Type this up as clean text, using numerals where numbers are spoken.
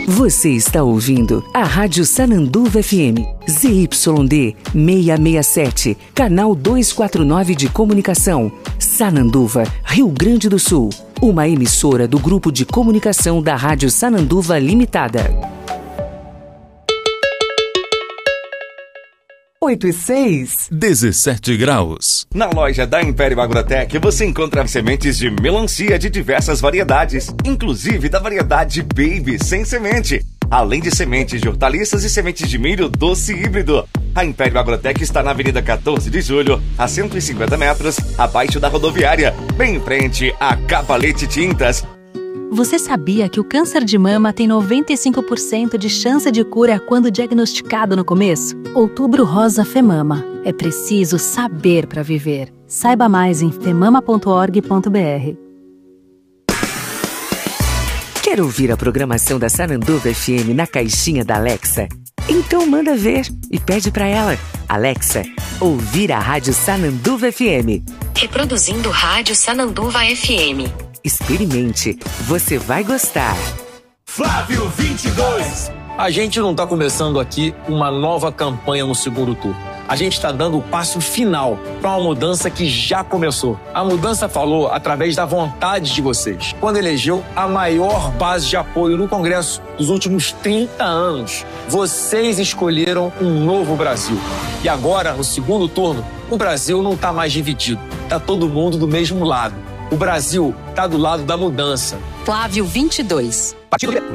Você está ouvindo a Rádio Sananduva FM, ZYD 667, canal 249 de comunicação, Sananduva, Rio Grande do Sul. Uma emissora do Grupo de Comunicação da Rádio Sananduva Limitada. 8:06. 17 graus. Na loja da Império Agrotech você encontra sementes de melancia de diversas variedades, inclusive da variedade Baby sem semente, além de sementes de hortaliças e sementes de milho doce híbrido. A Império Agrotech está na Avenida 14 de Julho, a 150 metros, abaixo da rodoviária, bem em frente a Cavalete Tintas. Você sabia que o câncer de mama tem 95% de chance de cura quando diagnosticado no começo? Outubro Rosa Femama. É preciso saber para viver. Saiba mais em femama.org.br. Quer ouvir a programação da Sananduva FM na caixinha da Alexa? Então manda ver e pede para ela. Alexa, ouvir a Rádio Sananduva FM. Reproduzindo Rádio Sananduva FM. Experimente, você vai gostar. Flávio 22. A gente não está começando aqui uma nova campanha no segundo turno. A gente está dando o passo final para uma mudança que já começou. A mudança falou através da vontade de vocês, quando elegeu a maior base de apoio no Congresso dos últimos 30 anos. Vocês escolheram um novo Brasil. E agora, no segundo turno, o Brasil não está mais dividido. Está todo mundo do mesmo lado. O Brasil está do lado da mudança. Flávio 22. Partido